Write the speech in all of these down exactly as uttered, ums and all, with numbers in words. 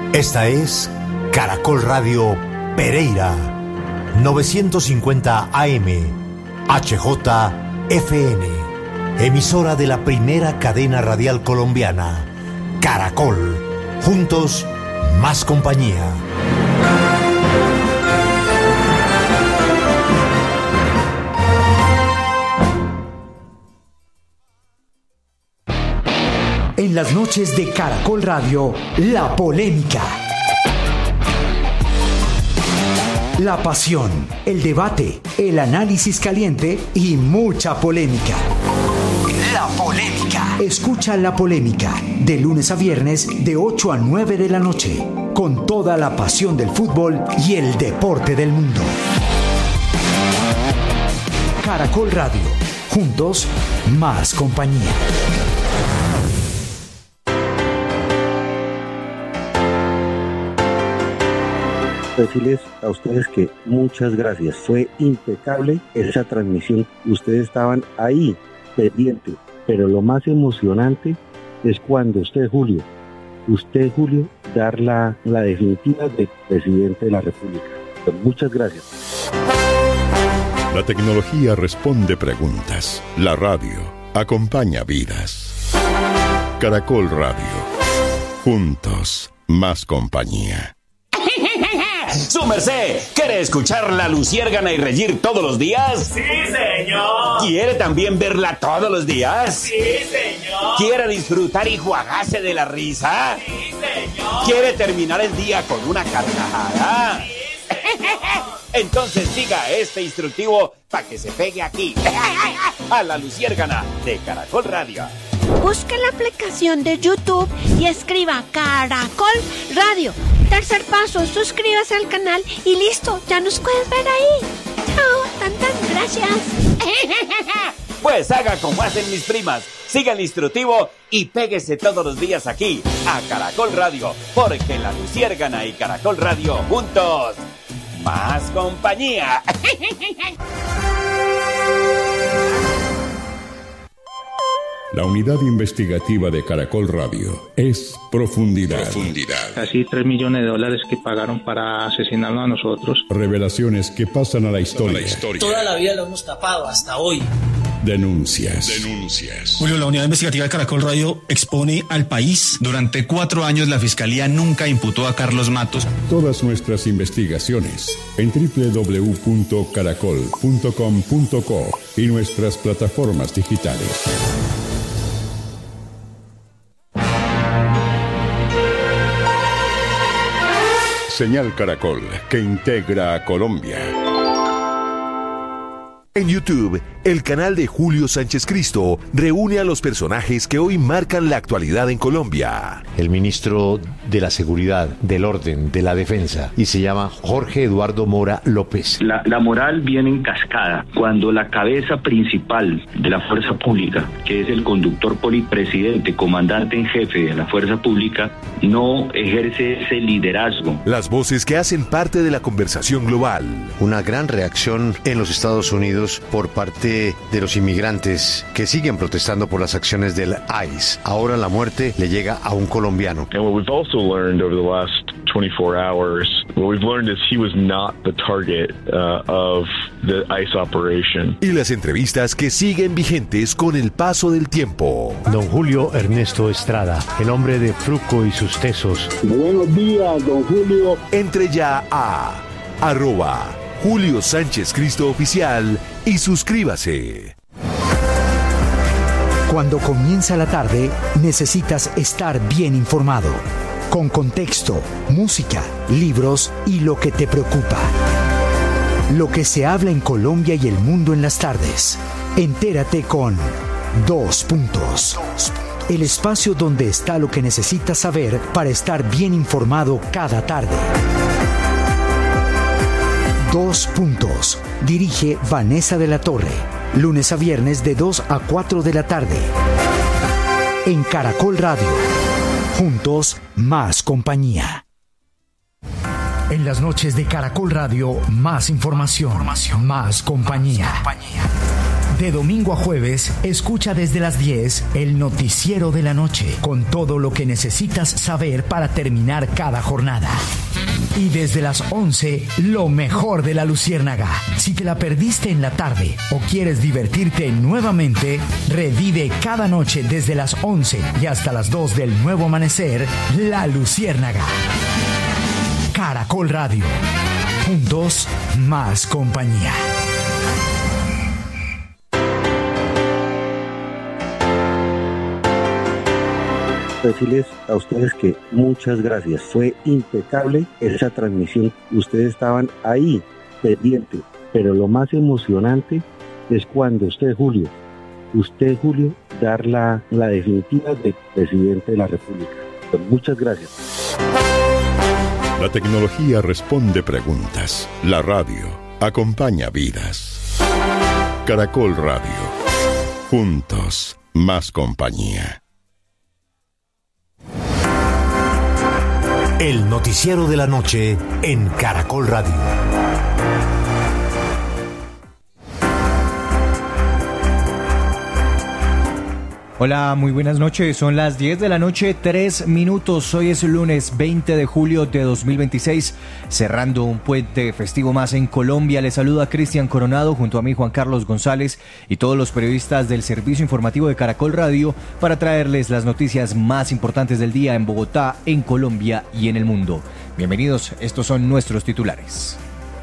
Esta es Caracol Radio Pereira, novecientos cincuenta A M, H J F N, emisora de la primera cadena radial colombiana, Caracol, juntos, más compañía. En las noches de Caracol Radio, la polémica. La pasión, el debate, el análisis caliente y mucha polémica. La polémica. Escucha La Polémica, de lunes a viernes, de ocho a nueve de la noche, con toda la pasión del fútbol y el deporte del mundo. Caracol Radio, juntos, más compañía. Decirles a ustedes que muchas gracias, fue impecable esa transmisión, ustedes estaban ahí pendientes, pero lo más emocionante es cuando usted, Julio, usted, Julio, dar la, la definitiva de presidente de la República. Muchas gracias. La tecnología responde preguntas, la radio acompaña vidas. Caracol Radio, juntos, más compañía. ¡Su merced! ¿Quiere escuchar La Luciérgana y reír todos los días? ¡Sí, señor! ¿Quiere también verla todos los días? ¡Sí, señor! ¿Quiere disfrutar y jugarse de la risa? ¡Sí, señor! ¿Quiere terminar el día con una carcajada? ¡Sí, señor! Entonces siga este instructivo para que se pegue aquí, a La Luciérgana de Caracol Radio. Busque la aplicación de YouTube y escriba Caracol Radio. Tercer paso, suscríbase al canal y listo, ya nos puedes ver ahí. Chao, tantas gracias. Pues haga como hacen mis primas, siga el instructivo y péguese todos los días aquí, a Caracol Radio, porque La Luciérgana y Caracol Radio juntos, más compañía. La unidad investigativa de Caracol Radio es Profundidad. Profundidad. Casi tres millones de dólares que pagaron para asesinarnos a nosotros. Revelaciones que pasan a la historia. A la historia. Toda la vida lo hemos tapado hasta hoy. Denuncias. Denuncias. Julio, la unidad investigativa de Caracol Radio expone al país. Durante cuatro años la Fiscalía nunca imputó a Carlos Matos. Todas nuestras investigaciones en doble u doble u doble u punto caracol punto com punto co y nuestras plataformas digitales. Señal Caracol, que integra a Colombia. En YouTube, el canal de Julio Sánchez Cristo reúne a los personajes que hoy marcan la actualidad en Colombia. El ministro de la Seguridad, del Orden, de la Defensa, y se llama Jorge Eduardo Mora López. La, la moral viene en cascada cuando la cabeza principal de la fuerza pública, que es el conductor polipresidente, comandante en jefe de la fuerza pública, no ejerce ese liderazgo. Las voces que hacen parte de la conversación global. Una gran reacción en los Estados Unidos por parte de los inmigrantes que siguen protestando por las acciones del I C E. Ahora la muerte le llega a un colombiano. And what we've also learned over the last twenty-four hours, what we've learned is he was not the target uh, of the I C E operation. Y las entrevistas que siguen vigentes con el paso del tiempo. Don Julio Ernesto Estrada, el hombre de Fruco y sus tesos. Buenos días, don Julio. Entre ya a arroba Julio Sánchez Cristo Oficial y suscríbase. Cuando comienza la tarde, necesitas estar bien informado, con contexto, música, libros y lo que te preocupa. Lo que se habla en Colombia y el mundo en las tardes. Entérate con Dos Puntos. El espacio donde está lo que necesitas saber para estar bien informado cada tarde. Dos Puntos. Dirige Vanessa de la Torre. Lunes a viernes de dos a cuatro de la tarde. En Caracol Radio. Juntos, más compañía. En las noches de Caracol Radio, más información, más compañía. De domingo a jueves, escucha desde las diez el noticiero de la noche, con todo lo que necesitas saber para terminar cada jornada. Y desde las once, lo mejor de la Luciérnaga. Si te la perdiste en la tarde o quieres divertirte nuevamente, revive cada noche desde las once y hasta las dos del nuevo amanecer, La Luciérnaga. Caracol Radio. Juntos, más compañía. Decirles a ustedes que muchas gracias. Fue impecable esa transmisión. Ustedes estaban ahí, pendientes. Pero lo más emocionante es cuando usted, Julio, usted, Julio, dar la, la definitiva de presidente de la República. Pues muchas gracias. La tecnología responde preguntas. La radio acompaña vidas. Caracol Radio. Juntos, más compañía. El noticiero de la noche en Caracol Radio. Hola, muy buenas noches. Son las diez de la noche, tres minutos. Hoy es el lunes veinte de julio de dos mil veintiséis, cerrando un puente festivo más en Colombia. Les saluda Cristian Coronado junto a mí Juan Carlos González y todos los periodistas del servicio informativo de Caracol Radio para traerles las noticias más importantes del día en Bogotá, en Colombia y en el mundo. Bienvenidos, estos son nuestros titulares.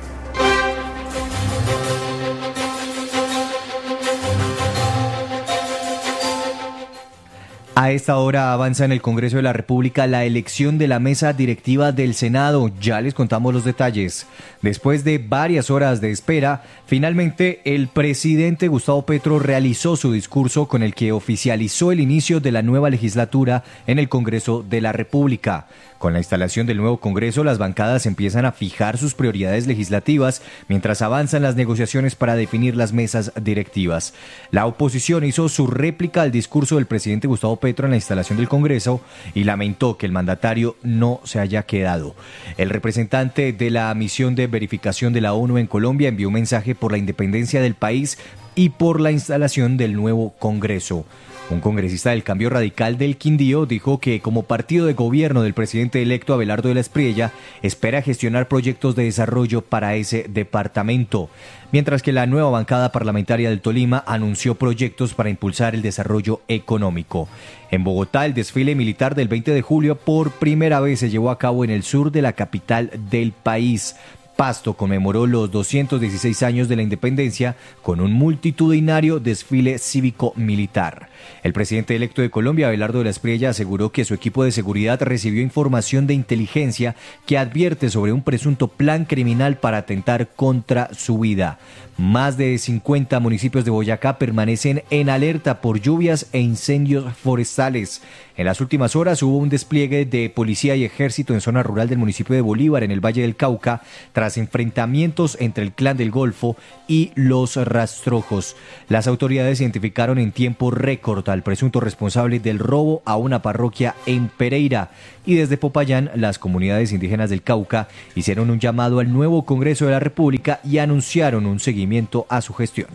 A esta hora avanza en el Congreso de la República la elección de la mesa directiva del Senado. Ya les contamos los detalles. Después de varias horas de espera, finalmente el presidente Gustavo Petro realizó su discurso con el que oficializó el inicio de la nueva legislatura en el Congreso de la República. Con la instalación del nuevo Congreso, las bancadas empiezan a fijar sus prioridades legislativas mientras avanzan las negociaciones para definir las mesas directivas. La oposición hizo su réplica al discurso del presidente Gustavo Petro en la instalación del Congreso y lamentó que el mandatario no se haya quedado. El representante de la misión de verificación de la ONU en Colombia envió un mensaje por la independencia del país y por la instalación del nuevo Congreso. Un congresista del Cambio Radical del Quindío dijo que como partido de gobierno del presidente electo Abelardo de la Espriella espera gestionar proyectos de desarrollo para ese departamento, mientras que la nueva bancada parlamentaria del Tolima anunció proyectos para impulsar el desarrollo económico. En Bogotá, el desfile militar del veinte de julio por primera vez se llevó a cabo en el sur de la capital del país. Pasto conmemoró los doscientos dieciséis años de la independencia con un multitudinario desfile cívico-militar. El presidente electo de Colombia, Abelardo de la Espriella, aseguró que su equipo de seguridad recibió información de inteligencia que advierte sobre un presunto plan criminal para atentar contra su vida. Más de cincuenta municipios de Boyacá permanecen en alerta por lluvias e incendios forestales. En las últimas horas hubo un despliegue de policía y ejército en zona rural del municipio de Bolívar, en el Valle del Cauca, tras enfrentamientos entre el Clan del Golfo y los Rastrojos. Las autoridades identificaron en tiempo récord al presunto responsable del robo a una parroquia en Pereira. Y desde Popayán, las comunidades indígenas del Cauca hicieron un llamado al nuevo Congreso de la República y anunciaron un seguimiento a su gestión.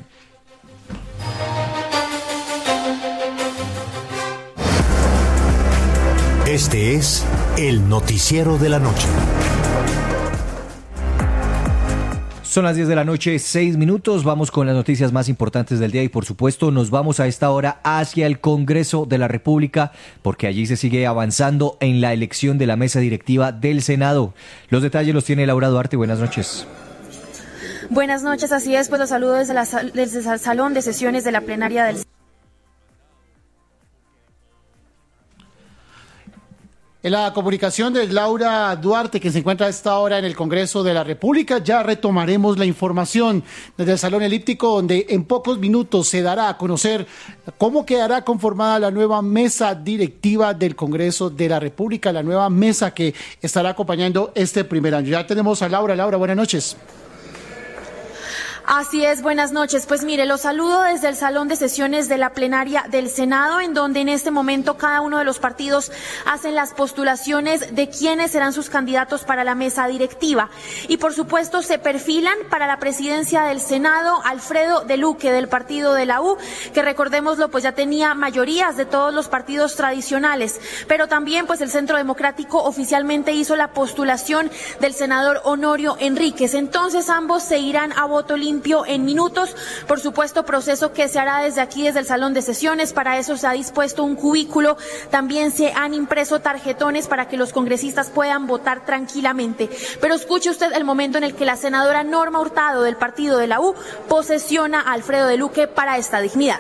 Este es el noticiero de la noche. Son las diez de la noche, seis minutos. Vamos con las noticias más importantes del día y, por supuesto, nos vamos a esta hora hacia el Congreso de la República porque allí se sigue avanzando en la elección de la mesa directiva del Senado. Los detalles los tiene Laura Duarte. Buenas noches. Buenas noches, así es, pues los saludo desde, la, desde el salón de sesiones de la plenaria del En la comunicación de Laura Duarte, que se encuentra a esta hora en el Congreso de la República, ya retomaremos la información desde el Salón Elíptico, donde en pocos minutos se dará a conocer cómo quedará conformada la nueva mesa directiva del Congreso de la República, la nueva mesa que estará acompañando este primer año. Ya tenemos a Laura. Laura, buenas noches. Así es, buenas noches. Pues mire, los saludo desde el salón de sesiones de la plenaria del Senado, en donde en este momento cada uno de los partidos hacen las postulaciones de quiénes serán sus candidatos para la mesa directiva. Y por supuesto se perfilan para la presidencia del Senado Alfredo de Luque, del partido de la U, que recordémoslo, pues ya tenía mayorías de todos los partidos tradicionales. Pero también pues el Centro Democrático oficialmente hizo la postulación del senador Honorio Enríquez. Entonces ambos se irán a voto limpio en minutos, por supuesto, proceso que se hará desde aquí, desde el salón de sesiones. Para eso se ha dispuesto un cubículo, también se han impreso tarjetones para que los congresistas puedan votar tranquilamente. Pero escuche usted el momento en el que la senadora Norma Hurtado del partido de la U posesiona a Alfredo de Luque para esta dignidad.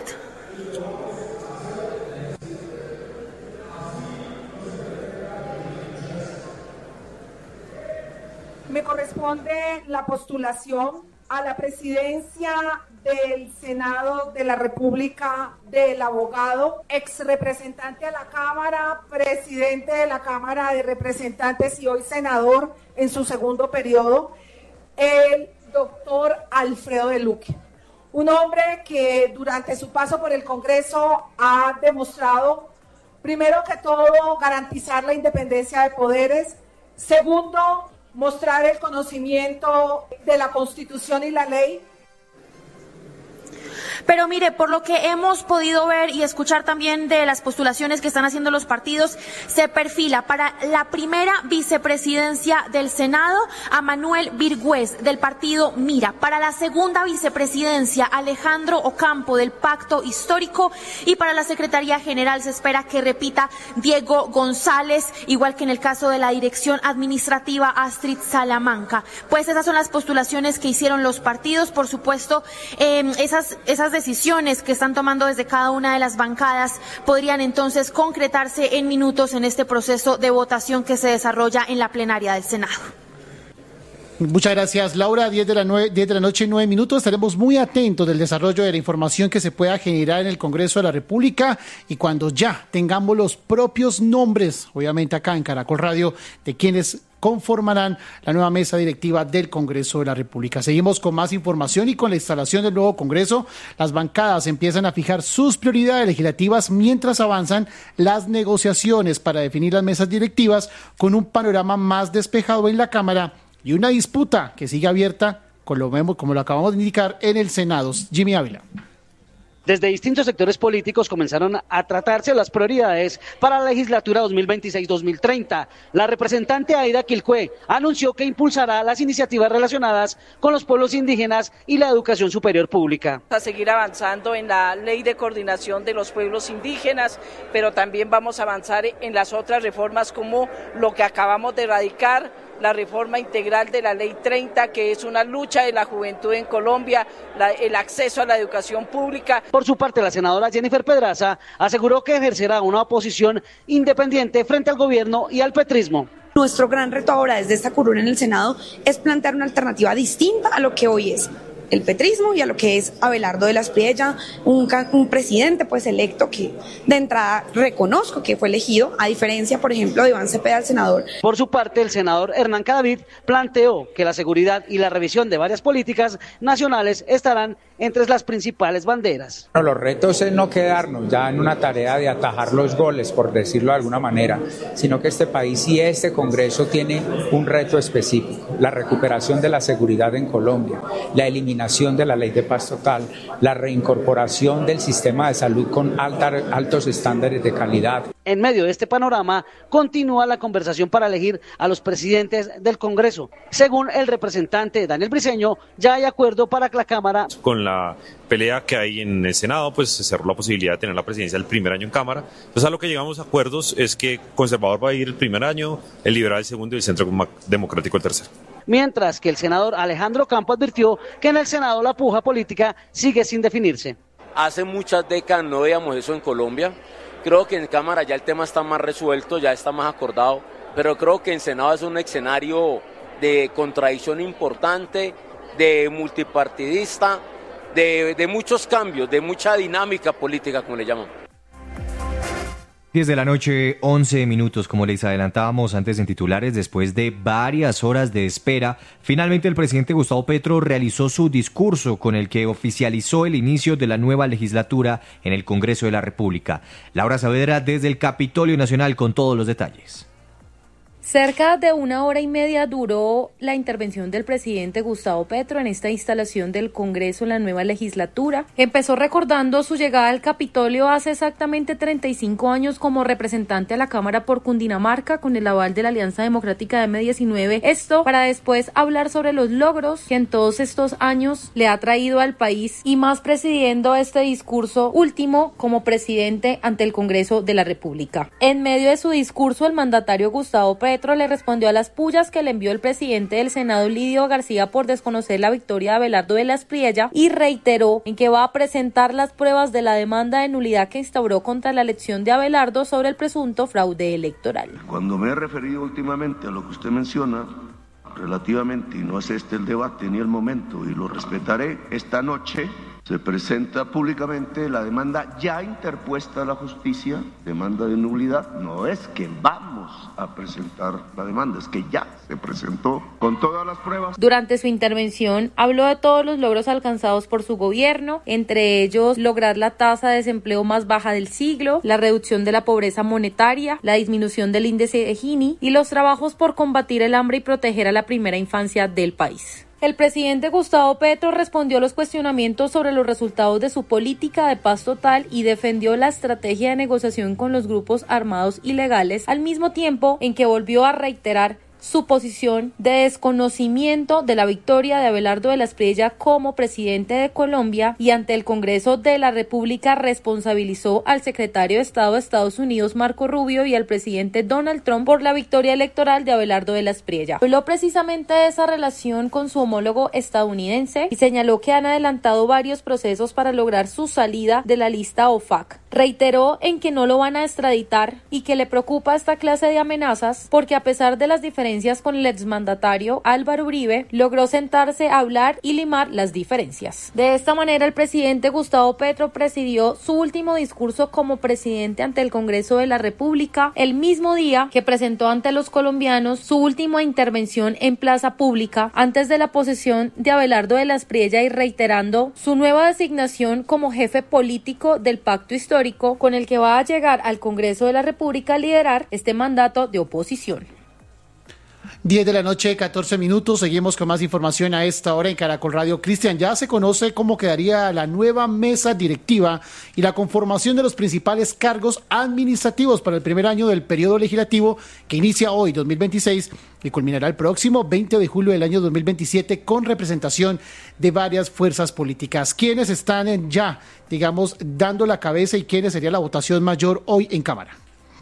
Me corresponde la postulación a la presidencia del Senado de la República del abogado, ex representante a la Cámara, presidente de la Cámara de Representantes y hoy senador en su segundo periodo, el doctor Alfredo de Luque. Un hombre que durante su paso por el Congreso ha demostrado, primero que todo, garantizar la independencia de poderes, segundo, mostrar el conocimiento de la Constitución y la ley. Pero mire, por lo que hemos podido ver y escuchar también de las postulaciones que están haciendo los partidos, se perfila para la primera vicepresidencia del Senado a Manuel Virgüez del partido Mira, para la segunda vicepresidencia Alejandro Ocampo del Pacto Histórico y para la Secretaría General se espera que repita Diego González, igual que en el caso de la Dirección Administrativa Astrid Salamanca. Pues esas son las postulaciones que hicieron los partidos, por supuesto, eh, esas Esas decisiones que están tomando desde cada una de las bancadas podrían entonces concretarse en minutos en este proceso de votación que se desarrolla en la plenaria del Senado. Muchas gracias, Laura. diez de la noche, nueve minutos. Estaremos muy atentos del desarrollo de la información que se pueda generar en el Congreso de la República y cuando ya tengamos los propios nombres, obviamente acá en Caracol Radio, de quienes conformarán la nueva mesa directiva del Congreso de la República. Seguimos con más información y con la instalación del nuevo Congreso, las bancadas empiezan a fijar sus prioridades legislativas mientras avanzan las negociaciones para definir las mesas directivas con un panorama más despejado en la Cámara y una disputa que sigue abierta, como lo, vemos, como lo acabamos de indicar, en el Senado. Jimmy Ávila. Desde distintos sectores políticos comenzaron a tratarse las prioridades para la legislatura dos mil veintiséis dos mil treinta. La representante Aida Quilcue anunció que impulsará las iniciativas relacionadas con los pueblos indígenas y la educación superior pública. A seguir avanzando en la ley de coordinación de los pueblos indígenas, pero también vamos a avanzar en las otras reformas como lo que acabamos de radicar, la reforma integral de la Ley treinta, que es una lucha de la juventud en Colombia, la, el acceso a la educación pública. Por su parte, la senadora Jennifer Pedraza aseguró que ejercerá una oposición independiente frente al gobierno y al petrismo. Nuestro gran reto ahora desde esta curul en el Senado es plantear una alternativa distinta a lo que hoy es el petrismo y a lo que es Abelardo de la Espriella, un, un presidente pues electo que de entrada reconozco que fue elegido, a diferencia por ejemplo de Iván Cepeda, el senador. Por su parte, el senador Hernán Cadavid planteó que la seguridad y la revisión de varias políticas nacionales estarán entre las principales banderas. Bueno, los retos es no quedarnos ya en una tarea de atajar los goles, por decirlo de alguna manera, sino que este país y este Congreso tiene un reto específico, la recuperación de la seguridad en Colombia, la eliminación de la ley de paz total, la reincorporación del sistema de salud con alta, altos estándares de calidad. En medio de este panorama, continúa la conversación para elegir a los presidentes del Congreso. Según el representante Daniel Briceño, ya hay acuerdo para que la Cámara... Con la pelea que hay en el Senado, pues se cerró la posibilidad de tener la presidencia el primer año en Cámara. Entonces a lo que llegamos a acuerdos es que Conservador va a ir el primer año, el Liberal el segundo y el Centro Democrático el tercero. Mientras que el senador Alejandro Campo advirtió que en el Senado la puja política sigue sin definirse. Hace muchas décadas no veíamos eso en Colombia. Creo que en Cámara ya el tema está más resuelto, ya está más acordado, pero creo que en Senado es un escenario de contradicción importante, de multipartidista, de, de muchos cambios, de mucha dinámica política, como le llaman. diez de la noche, once minutos, como les adelantábamos antes en titulares, después de varias horas de espera, finalmente el presidente Gustavo Petro realizó su discurso con el que oficializó el inicio de la nueva legislatura en el Congreso de la República. Laura Saavedra desde el Capitolio Nacional con todos los detalles. Cerca de una hora y media duró la intervención del presidente Gustavo Petro en esta instalación del Congreso en la nueva legislatura. Empezó recordando su llegada al Capitolio hace exactamente treinta y cinco años como representante a la Cámara por Cundinamarca con el aval de la Alianza Democrática de eme diecinueve. Esto para después hablar sobre los logros que en todos estos años le ha traído al país y más presidiendo este discurso último como presidente ante el Congreso de la República. En medio de su discurso, el mandatario Gustavo Petro Petro le respondió a las pullas que le envió el presidente del Senado, Lidio García, por desconocer la victoria de Abelardo de la Espriella y reiteró en que va a presentar las pruebas de la demanda de nulidad que instauró contra la elección de Abelardo sobre el presunto fraude electoral. Cuando me he referido últimamente a lo que usted menciona, relativamente, y no es este el debate ni el momento, y lo respetaré, esta noche se presenta públicamente la demanda ya interpuesta a la justicia, demanda de nulidad. No es que vamos a presentar la demanda, es que ya se presentó con todas las pruebas. Durante su intervención habló de todos los logros alcanzados por su gobierno, entre ellos lograr la tasa de desempleo más baja del siglo, la reducción de la pobreza monetaria, la disminución del índice de Gini y los trabajos por combatir el hambre y proteger a la primera infancia del país. El presidente Gustavo Petro respondió a los cuestionamientos sobre los resultados de su política de paz total y defendió la estrategia de negociación con los grupos armados ilegales, al mismo tiempo en que volvió a reiterar su posición de desconocimiento de la victoria de Abelardo de la Espriella como presidente de Colombia y ante el Congreso de la República responsabilizó al secretario de Estado de Estados Unidos, Marco Rubio, y al presidente Donald Trump por la victoria electoral de Abelardo de la Espriella. Habló precisamente de esa relación con su homólogo estadounidense y señaló que han adelantado varios procesos para lograr su salida de la lista O F A C. Reiteró en que no lo van a extraditar y que le preocupa esta clase de amenazas porque a pesar de las diferencias con el exmandatario Álvaro Uribe, logró sentarse a hablar y limar las diferencias. De esta manera, el presidente Gustavo Petro presidió su último discurso como presidente ante el Congreso de la República el mismo día que presentó ante los colombianos su última intervención en plaza pública antes de la posesión de Abelardo de la Espriella y reiterando su nueva designación como jefe político del pacto histórico con el que va a llegar al Congreso de la República a liderar este mandato de oposición. diez de la noche, catorce minutos. Seguimos con más información a esta hora en Caracol Radio. Cristian, ya se conoce cómo quedaría la nueva mesa directiva y la conformación de los principales cargos administrativos para el primer año del periodo legislativo que inicia hoy, dos mil veintiséis, y culminará el próximo veinte de julio del año dos mil veintisiete con representación de varias fuerzas políticas. ¿Quiénes están ya, digamos, dando la cabeza y quiénes sería la votación mayor hoy en Cámara?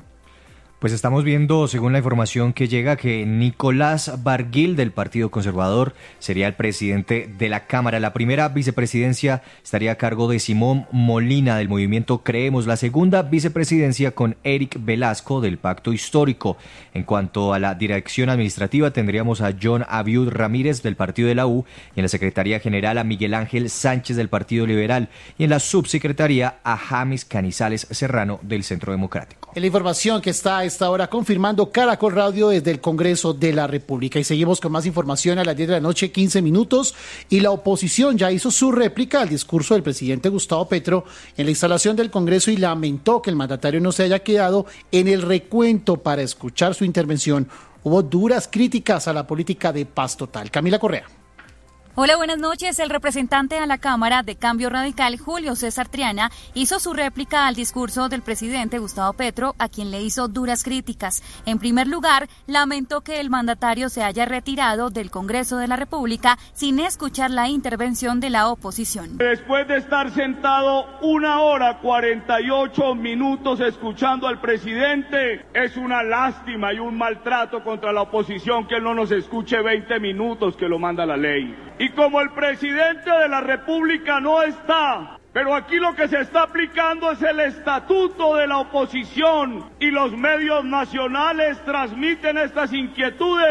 Pues estamos viendo, según la información que llega, que Nicolás Barguil del Partido Conservador sería el presidente de la Cámara. La primera vicepresidencia estaría a cargo de Simón Molina del movimiento Creemos. La segunda vicepresidencia con Eric Velasco del Pacto Histórico. En cuanto a la dirección administrativa, tendríamos a John Abiud Ramírez del Partido de la U y en la Secretaría General a Miguel Ángel Sánchez del Partido Liberal y en la subsecretaría a James Canizales Serrano del Centro Democrático. En la información que está a esta hora confirmando Caracol Radio desde el Congreso de la República. Y seguimos con más información a las diez de la noche, quince minutos. Y la oposición ya hizo su réplica al discurso del presidente Gustavo Petro en la instalación del Congreso y lamentó que el mandatario no se haya quedado en el recuento para escuchar su intervención. Hubo duras críticas a la política de paz total. Camila Correa. Hola, buenas noches. El representante a la Cámara de Cambio Radical, Julio César Triana, hizo su réplica al discurso del presidente Gustavo Petro, a quien le hizo duras críticas. En primer lugar, lamentó que el mandatario se haya retirado del Congreso de la República sin escuchar la intervención de la oposición. Después de estar sentado una hora cuarenta y ocho minutos escuchando al presidente, es una lástima y un maltrato contra la oposición que él no nos escuche veinte minutos que lo manda la ley. Y como el presidente de la República no está, pero aquí lo que se está aplicando es el estatuto de la oposición y los medios nacionales transmiten estas inquietudes.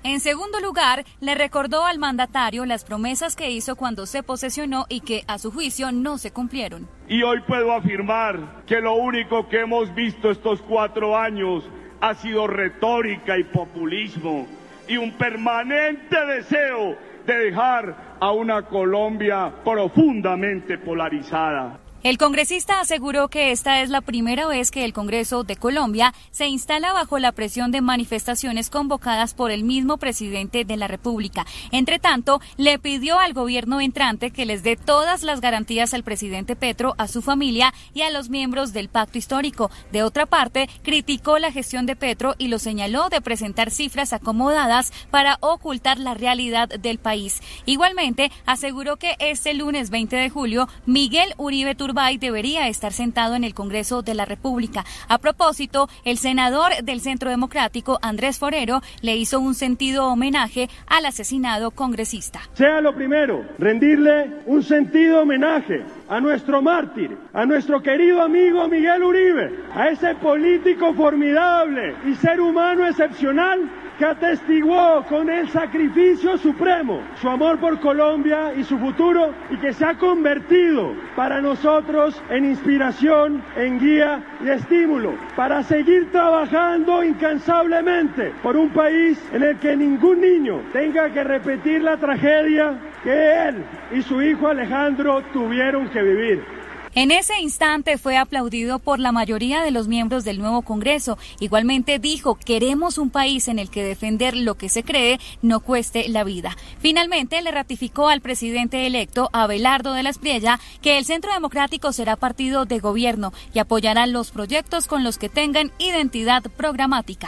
En segundo lugar, le recordó al mandatario las promesas que hizo cuando se posesionó y que, a su juicio, no se cumplieron. Y hoy puedo afirmar que lo único que hemos visto estos cuatro años ha sido retórica y populismo y un permanente deseo de dejar a una Colombia profundamente polarizada. El congresista aseguró que esta es la primera vez que el Congreso de Colombia se instala bajo la presión de manifestaciones convocadas por el mismo presidente de la República. Entre tanto, le pidió al gobierno entrante que les dé todas las garantías al presidente Petro, a su familia y a los miembros del pacto histórico. De otra parte, criticó la gestión de Petro y lo señaló de presentar cifras acomodadas para ocultar la realidad del país. Igualmente, aseguró que este lunes veinte de julio, Miguel Uribe Turbay debería estar sentado en el Congreso de la República. A propósito, el senador del Centro Democrático, Andrés Forero, le hizo un sentido homenaje al asesinado congresista. Sea lo primero, rendirle un sentido homenaje a nuestro mártir, a nuestro querido amigo Miguel Uribe, a ese político formidable y ser humano excepcional que atestiguó con el sacrificio supremo su amor por Colombia y su futuro, y que se ha convertido para nosotros en inspiración, en guía y estímulo para seguir trabajando incansablemente por un país en el que ningún niño tenga que repetir la tragedia que él y su hijo Alejandro tuvieron que vivir. En ese instante fue aplaudido por la mayoría de los miembros del nuevo Congreso. Igualmente dijo, queremos un país en el que defender lo que se cree no cueste la vida. Finalmente le ratificó al presidente electo, Abelardo de la Espriella, que el Centro Democrático será partido de gobierno y apoyará los proyectos con los que tengan identidad programática.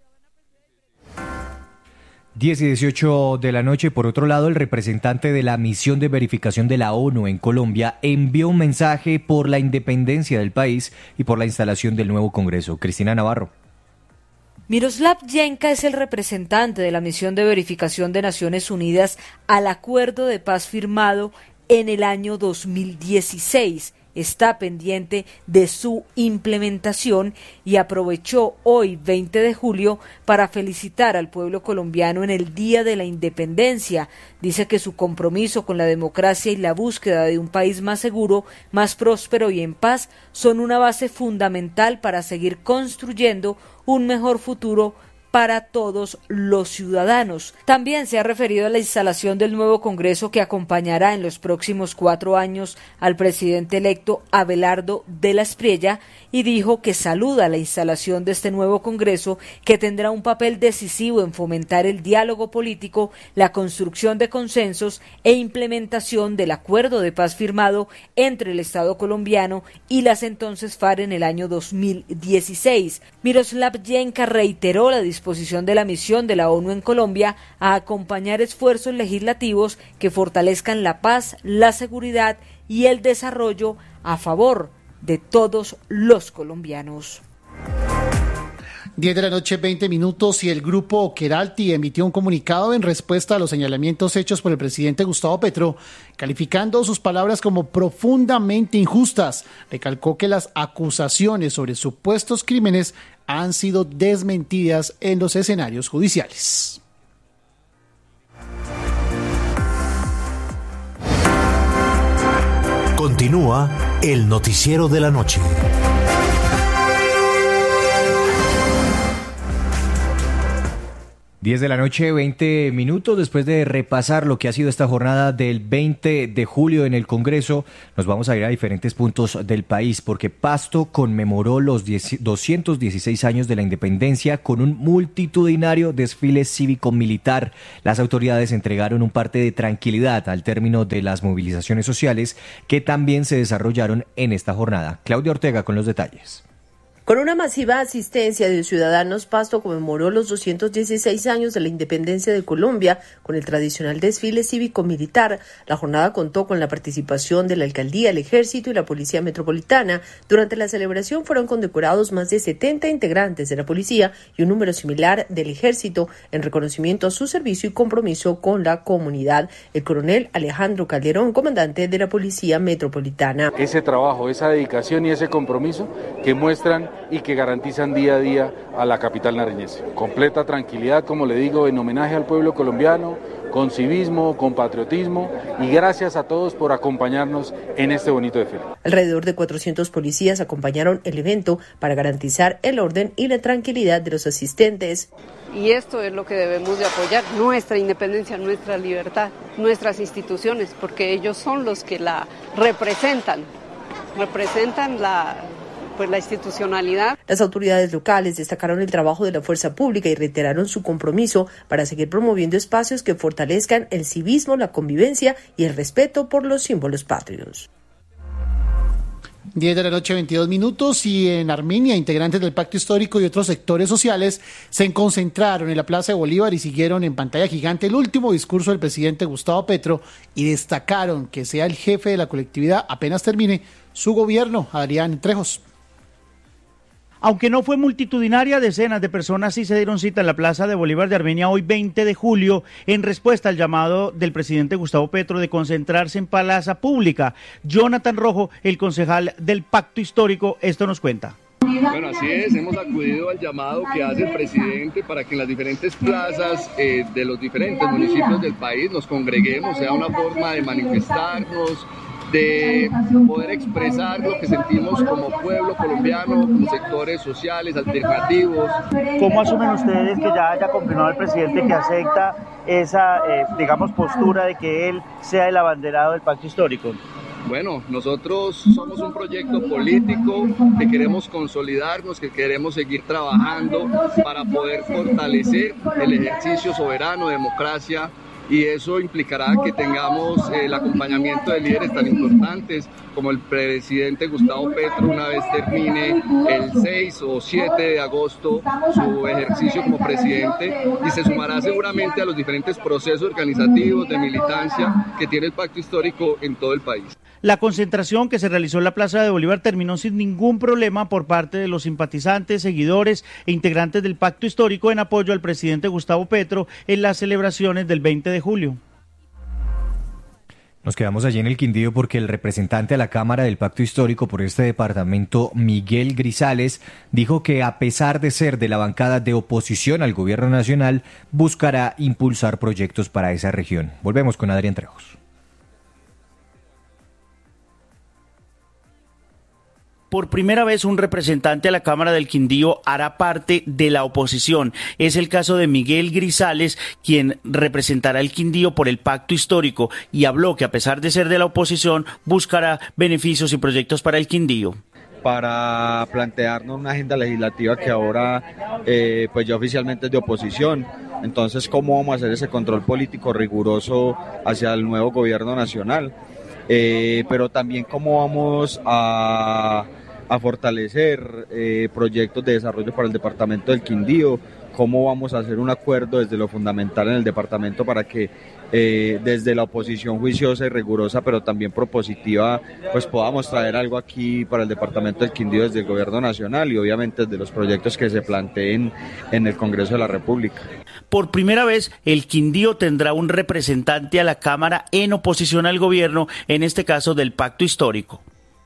diez y dieciocho de la noche. Por otro lado, el representante de la misión de verificación de la ONU en Colombia envió un mensaje por la independencia del país y por la instalación del nuevo Congreso. Cristina Navarro. Miroslav Yenka es el representante de la misión de verificación de Naciones Unidas al acuerdo de paz firmado en el año dos mil dieciséis. Está pendiente de su implementación y aprovechó hoy, veinte de julio, para felicitar al pueblo colombiano en el Día de la Independencia. Dice que su compromiso con la democracia y la búsqueda de un país más seguro, más próspero y en paz son una base fundamental para seguir construyendo un mejor futuro para todos los ciudadanos. También se ha referido a la instalación del nuevo Congreso que acompañará en los próximos cuatro años al presidente electo Abelardo de la Espriella y dijo que saluda la instalación de este nuevo Congreso que tendrá un papel decisivo en fomentar el diálogo político, la construcción de consensos e implementación del acuerdo de paz firmado entre el Estado colombiano y las entonces FARC en el año dos mil dieciséis. Miroslav Yenka reiteró la disposición disposición de la misión de la ONU en Colombia a acompañar esfuerzos legislativos que fortalezcan la paz, la seguridad y el desarrollo a favor de todos los colombianos. diez de la noche, veinte minutos, y el grupo Keralty emitió un comunicado en respuesta a los señalamientos hechos por el presidente Gustavo Petro, calificando sus palabras como profundamente injustas. Recalcó que las acusaciones sobre supuestos crímenes han sido desmentidas en los escenarios judiciales. Continúa el noticiero de la noche. diez de la noche, veinte minutos. Después de repasar lo que ha sido esta jornada del veinte de julio en el Congreso, nos vamos a ir a diferentes puntos del país, porque Pasto conmemoró los doscientos dieciséis años de la independencia con un multitudinario desfile cívico-militar. Las autoridades entregaron un parte de tranquilidad al término de las movilizaciones sociales que también se desarrollaron en esta jornada. Claudia Ortega con los detalles. Con una masiva asistencia de ciudadanos, Pasto conmemoró los doscientos dieciséis años de la independencia de Colombia con el tradicional desfile cívico-militar. La jornada contó con la participación de la Alcaldía, el Ejército y la Policía Metropolitana. Durante la celebración fueron condecorados más de setenta integrantes de la Policía y un número similar del Ejército en reconocimiento a su servicio y compromiso con la comunidad. El coronel Alejandro Calderón, comandante de la Policía Metropolitana. Ese trabajo, esa dedicación y ese compromiso que muestran y que garantizan día a día a la capital nariñense. Completa tranquilidad, como le digo, en homenaje al pueblo colombiano, con civismo, con patriotismo, y gracias a todos por acompañarnos en este bonito desfile. Alrededor de cuatrocientos policías acompañaron el evento para garantizar el orden y la tranquilidad de los asistentes. Y esto es lo que debemos de apoyar, nuestra independencia, nuestra libertad, nuestras instituciones, porque ellos son los que la representan, representan la... pues la institucionalidad. Las autoridades locales destacaron el trabajo de la fuerza pública y reiteraron su compromiso para seguir promoviendo espacios que fortalezcan el civismo, la convivencia y el respeto por los símbolos patrios. diez de la noche, veintidós minutos, y en Armenia, integrantes del Pacto Histórico y otros sectores sociales se concentraron en la Plaza de Bolívar y siguieron en pantalla gigante el último discurso del presidente Gustavo Petro y destacaron que sea el jefe de la colectividad apenas termine su gobierno. Adrián Trejos. Aunque no fue multitudinaria, decenas de personas sí se dieron cita en la Plaza de Bolívar de Armenia hoy veinte de julio en respuesta al llamado del presidente Gustavo Petro de concentrarse en plaza pública. Jonathan Rojo, el concejal del Pacto Histórico, esto nos cuenta. Bueno, así es, hemos acudido al llamado que hace el presidente para que en las diferentes plazas eh, de los diferentes municipios del país nos congreguemos, sea una forma de manifestarnos, de poder expresar lo que sentimos como pueblo colombiano, como sectores sociales, alternativos. ¿Cómo asumen ustedes que ya haya confirmado el presidente que acepta esa, eh, digamos, postura de que él sea el abanderado del Pacto Histórico? Bueno, nosotros somos un proyecto político que queremos consolidarnos, que queremos seguir trabajando para poder fortalecer el ejercicio soberano de democracia, y eso implicará que tengamos el acompañamiento de líderes tan importantes como el presidente Gustavo Petro una vez termine el seis o siete de agosto su ejercicio como presidente, y se sumará seguramente a los diferentes procesos organizativos de militancia que tiene el Pacto Histórico en todo el país. La concentración que se realizó en la Plaza de Bolívar terminó sin ningún problema por parte de los simpatizantes, seguidores e integrantes del Pacto Histórico en apoyo al presidente Gustavo Petro en las celebraciones del veinte de julio. Nos quedamos allí en el Quindío porque el representante a la Cámara del Pacto Histórico por este departamento, Miguel Grisales, dijo que a pesar de ser de la bancada de oposición al gobierno nacional, buscará impulsar proyectos para esa región. Volvemos con Adrián Trejos. Por primera vez un representante a la Cámara del Quindío hará parte de la oposición. Es el caso de Miguel Grisales, quien representará el Quindío por el Pacto Histórico, y habló que a pesar de ser de la oposición buscará beneficios y proyectos para el Quindío. Para plantearnos una agenda legislativa que ahora eh, pues ya oficialmente es de oposición. Entonces, ¿cómo vamos a hacer ese control político riguroso hacia el nuevo gobierno nacional? Eh, pero también cómo vamos a... a fortalecer eh, proyectos de desarrollo para el departamento del Quindío, cómo vamos a hacer un acuerdo desde lo fundamental en el departamento para que eh, desde la oposición juiciosa y rigurosa, pero también propositiva, pues podamos traer algo aquí para el departamento del Quindío desde el gobierno nacional y obviamente desde los proyectos que se planteen en el Congreso de la República. Por primera vez, el Quindío tendrá un representante a la Cámara en oposición al gobierno, en este caso del Pacto Histórico.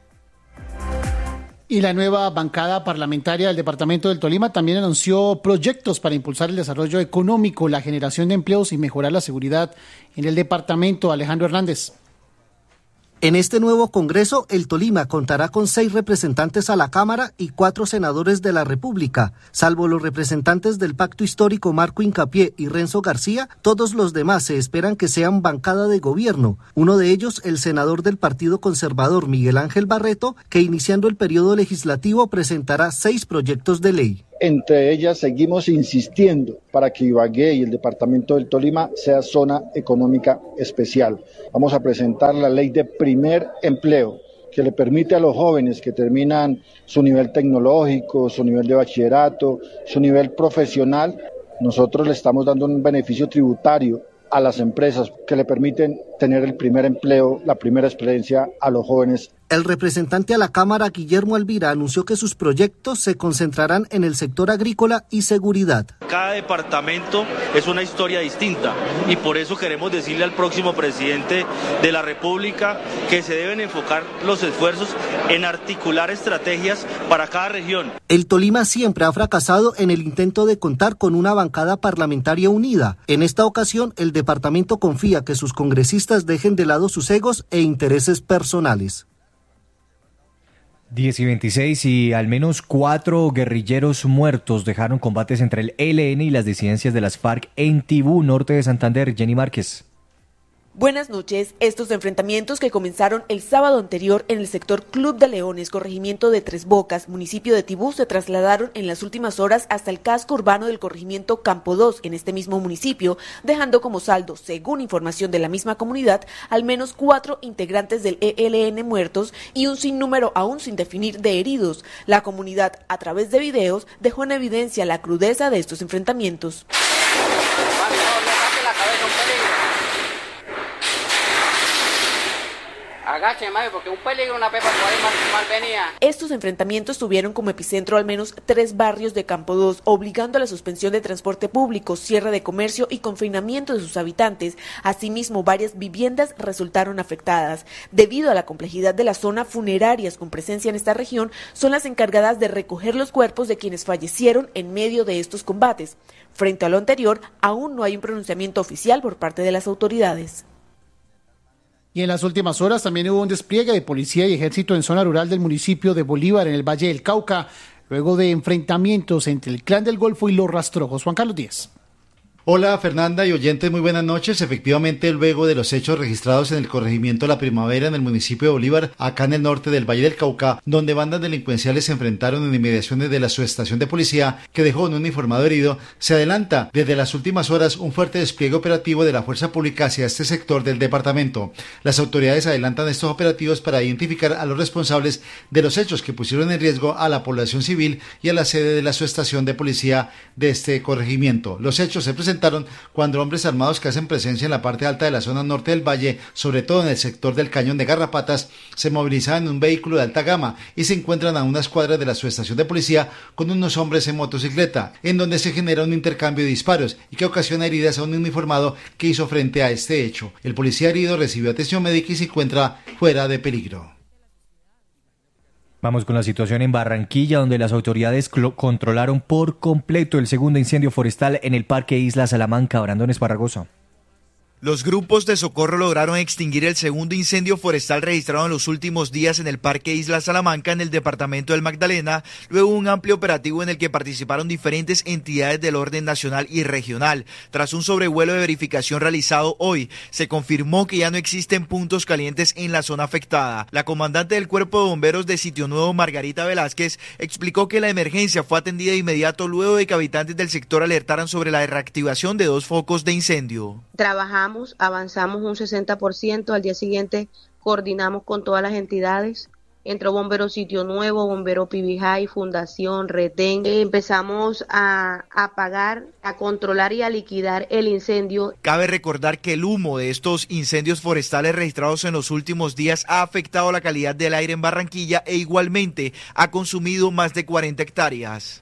Y la nueva bancada parlamentaria del departamento del Tolima también anunció proyectos para impulsar el desarrollo económico, la generación de empleos y mejorar la seguridad en el departamento. Alejandro Hernández. En este nuevo Congreso, el Tolima contará con seis representantes a la Cámara y cuatro senadores de la República. Salvo los representantes del Pacto Histórico Marco Hincapié y Renzo García, todos los demás se esperan que sean bancada de gobierno. Uno de ellos, el senador del Partido Conservador Miguel Ángel Barreto, que iniciando el periodo legislativo presentará seis proyectos de ley. Entre ellas seguimos insistiendo para que Ibagué y el departamento del Tolima sea zona económica especial. Vamos a presentar la ley de primer empleo, que le permite a los jóvenes que terminan su nivel tecnológico, su nivel de bachillerato, su nivel profesional, nosotros le estamos dando un beneficio tributario a las empresas que le permiten tener el primer empleo, la primera experiencia a los jóvenes El representante a la Cámara, Guillermo Alvira, anunció que sus proyectos se concentrarán en el sector agrícola y seguridad. Cada departamento es una historia distinta y por eso queremos decirle al próximo presidente de la República que se deben enfocar los esfuerzos en articular estrategias para cada región. El Tolima siempre ha fracasado en el intento de contar con una bancada parlamentaria unida. En esta ocasión, el departamento confía que sus congresistas dejen de lado sus egos e intereses personales. diez y veintiséis y al menos cuatro guerrilleros muertos dejaron combates entre el E L N y las disidencias de las FARC en Tibú, norte de Santander. Jenny Márquez. Buenas noches. Estos enfrentamientos que comenzaron el sábado anterior en el sector Club de Leones, corregimiento de Tres Bocas, municipio de Tibú, se trasladaron en las últimas horas hasta el casco urbano del corregimiento Campo dos, en este mismo municipio, dejando como saldo, según información de la misma comunidad, al menos cuatro integrantes del E L N muertos y un sinnúmero aún sin definir de heridos. La comunidad, a través de videos, dejó en evidencia la crudeza de estos enfrentamientos. Agache, madre, porque un peligro una pepa por ahí mal, mal venía. Estos enfrentamientos tuvieron como epicentro al menos tres barrios de Campo dos, obligando a la suspensión de transporte público, cierre de comercio y confinamiento de sus habitantes. Asimismo, varias viviendas resultaron afectadas. Debido a la complejidad de la zona, funerarias con presencia en esta región son las encargadas de recoger los cuerpos de quienes fallecieron en medio de estos combates. Frente a lo anterior, aún no hay un pronunciamiento oficial por parte de las autoridades. Y en las últimas horas también hubo un despliegue de policía y ejército en zona rural del municipio de Bolívar, en el Valle del Cauca, luego de enfrentamientos entre el Clan del Golfo y los Rastrojos. Juan Carlos Díaz. Hola Fernanda y oyentes, muy buenas noches. Efectivamente, luego de los hechos registrados en el corregimiento La Primavera en el municipio de Bolívar, acá en el norte del Valle del Cauca, donde bandas delincuenciales se enfrentaron en inmediaciones de la subestación de policía que dejó un uniformado herido, se adelanta desde las últimas horas un fuerte despliegue operativo de la fuerza pública hacia este sector del departamento. Las autoridades adelantan estos operativos para identificar a los responsables de los hechos que pusieron en riesgo a la población civil y a la sede de la subestación de policía de este corregimiento. Los hechos se presentan cuando hombres armados que hacen presencia en la parte alta de la zona norte del valle, sobre todo en el sector del Cañón de Garrapatas, se movilizaban en un vehículo de alta gama y se encuentran a unas cuadras de la subestación de policía con unos hombres en motocicleta, en donde se genera un intercambio de disparos y que ocasiona heridas a un uniformado que hizo frente a este hecho. El policía herido recibió atención médica y se encuentra fuera de peligro. Vamos con la situación en Barranquilla, donde las autoridades controlaron por completo el segundo incendio forestal en el Parque Isla Salamanca. Brandon Esparragoso. Los grupos de socorro lograron extinguir el segundo incendio forestal registrado en los últimos días en el Parque Isla Salamanca en el departamento del Magdalena, luego un amplio operativo en el que participaron diferentes entidades del orden nacional y regional. Tras un sobrevuelo de verificación realizado hoy, se confirmó que ya no existen puntos calientes en la zona afectada. La comandante del Cuerpo de Bomberos de Sitio Nuevo, Margarita Velázquez, explicó que la emergencia fue atendida de inmediato luego de que habitantes del sector alertaran sobre la reactivación de dos focos de incendio. Trabajamos avanzamos un sesenta por ciento, al día siguiente coordinamos con todas las entidades, entró Bombero Sitio Nuevo, Bombero Pibijay, Fundación, Retén, empezamos a apagar, a controlar y a liquidar el incendio. Cabe recordar que el humo de estos incendios forestales registrados en los últimos días ha afectado la calidad del aire en Barranquilla e igualmente ha consumido más de cuarenta hectáreas.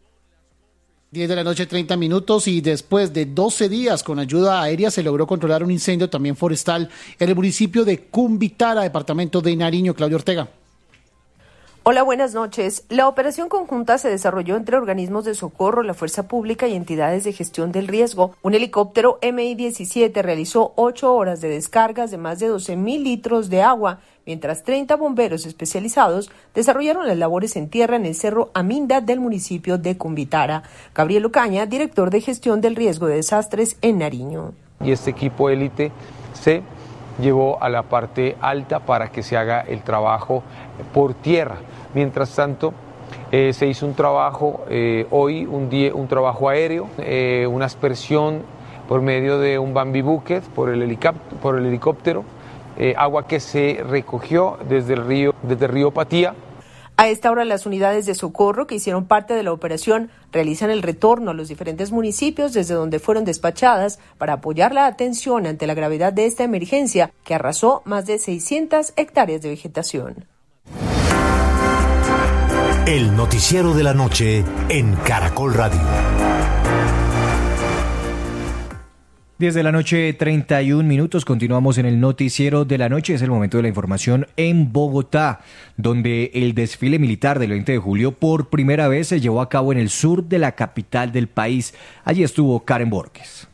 diez de la noche, treinta minutos, y después de doce días con ayuda aérea se logró controlar un incendio también forestal en el municipio de Cumbitara, departamento de Nariño. Claudio Ortega. Hola, buenas noches. La operación conjunta se desarrolló entre organismos de socorro, la fuerza pública y entidades de gestión del riesgo. Un helicóptero M I diecisiete realizó ocho horas de descargas de más de doce mil litros de agua, mientras treinta bomberos especializados desarrollaron las labores en tierra en el Cerro Aminda del municipio de Cumbitara. Gabriel Ocaña, director de gestión del riesgo de desastres en Nariño. Y este equipo élite se llevó a la parte alta para que se haga el trabajo por tierra. Mientras tanto, eh, se hizo un trabajo eh, hoy, un, día, un trabajo aéreo, eh, una aspersión por medio de un Bambi Bucket, por el helicóptero, por el helicóptero eh, agua que se recogió desde el río, desde el río Patía. A esta hora, las unidades de socorro que hicieron parte de la operación realizan el retorno a los diferentes municipios desde donde fueron despachadas para apoyar la atención ante la gravedad de esta emergencia que arrasó más de seiscientas hectáreas de vegetación. El noticiero de la noche en Caracol Radio. diez de la noche, treinta y un minutos. Continuamos en el noticiero de la noche. Es el momento de la información en Bogotá, donde el desfile militar del veinte de julio por primera vez se llevó a cabo en el sur de la capital del país. Allí estuvo Karen Borges.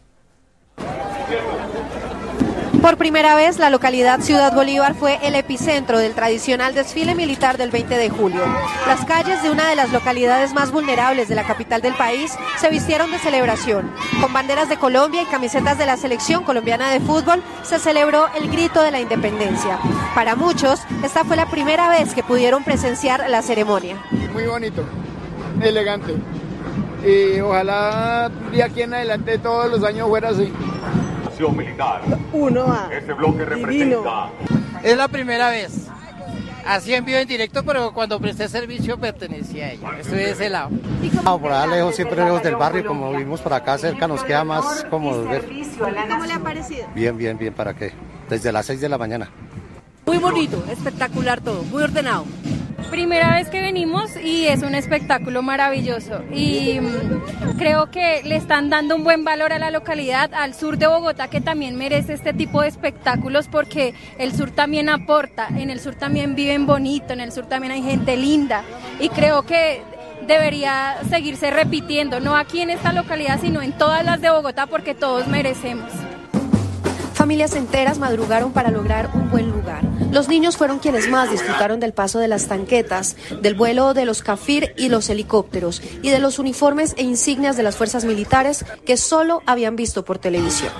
Por primera vez, la localidad Ciudad Bolívar fue el epicentro del tradicional desfile militar del veinte de julio. Las calles de una de las localidades más vulnerables de la capital del país se vistieron de celebración. Con banderas de Colombia y camisetas de la selección colombiana de fútbol, se celebró el grito de la independencia. Para muchos, esta fue la primera vez que pudieron presenciar la ceremonia. Muy bonito, elegante. Y ojalá de aquí en adelante todos los años fuera así. Militar. Uno a Ese bloque representa. Es la primera vez. Así en vivo en directo, pero cuando presté servicio pertenecía a ella. Estoy de ese lado. No, por allá lejos, siempre lejos del barrio, como vivimos por acá cerca, nos queda más cómodo ver. ¿Cómo le ha parecido? Bien, bien, bien, ¿para qué? Desde las seis de la mañana. Muy bonito, espectacular todo, muy ordenado. Primera vez que venimos y es un espectáculo maravilloso y mmm, creo que le están dando un buen valor a la localidad, al sur de Bogotá, que también merece este tipo de espectáculos porque el sur también aporta, en el sur también viven bonito, en el sur también hay gente linda y creo que debería seguirse repitiendo, no aquí en esta localidad sino en todas las de Bogotá porque todos merecemos. Familias enteras madrugaron para lograr un buen lugar. Los niños fueron quienes más disfrutaron del paso de las tanquetas, del vuelo de los Cafir y los helicópteros y de los uniformes e insignias de las fuerzas militares que solo habían visto por televisión.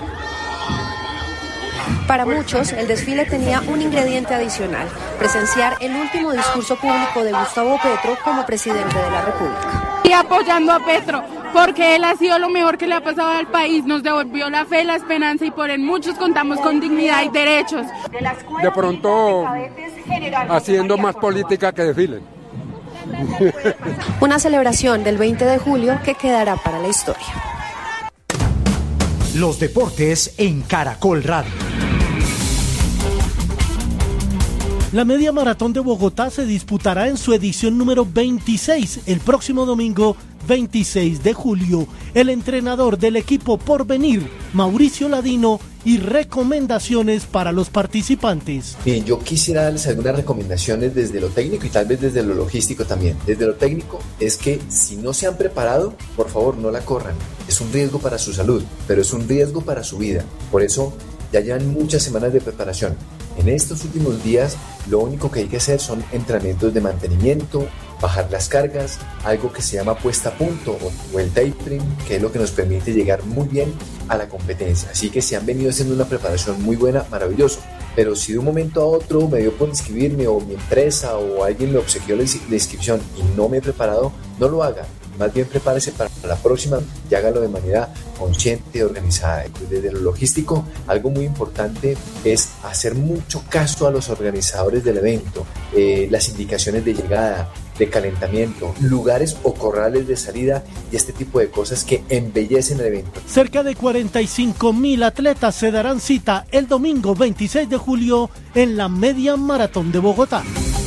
Para muchos, el desfile tenía un ingrediente adicional, presenciar el último discurso público de Gustavo Petro como presidente de la República. Y apoyando a Petro, porque él ha sido lo mejor que le ha pasado al país, nos devolvió la fe, la esperanza y por él muchos contamos con dignidad y derechos. De pronto, haciendo más política que desfile. Una celebración del veinte de julio que quedará para la historia. Los deportes en Caracol Radio. La media maratón de Bogotá se disputará en su edición número veintiséis el próximo domingo veintiséis de julio. El entrenador del equipo Porvenir, Mauricio Ladino, y recomendaciones para los participantes. Bien, yo quisiera darles algunas recomendaciones desde lo técnico y tal vez desde lo logístico también. Desde lo técnico es que si no se han preparado, por favor no la corran. Es un riesgo para su salud, pero es un riesgo para su vida. Por eso ya llevan muchas semanas de preparación. En estos últimos días lo único que hay que hacer son entrenamientos de mantenimiento, bajar las cargas, algo que se llama puesta a punto o el tapering, que es lo que nos permite llegar muy bien a la competencia. Así que si han venido haciendo una preparación muy buena, maravilloso. Pero si de un momento a otro me dio por inscribirme o mi empresa o alguien me obsequió la inscripción y no me he preparado, no lo haga. Más bien prepárese para la próxima y hágalo de manera consciente y organizada. Desde lo logístico, algo muy importante es hacer mucho caso a los organizadores del evento, eh, las indicaciones de llegada, de calentamiento, lugares o corrales de salida y este tipo de cosas que embellecen el evento. Cerca de cuarenta y cinco mil atletas se darán cita el domingo veintiséis de julio en la media maratón de Bogotá.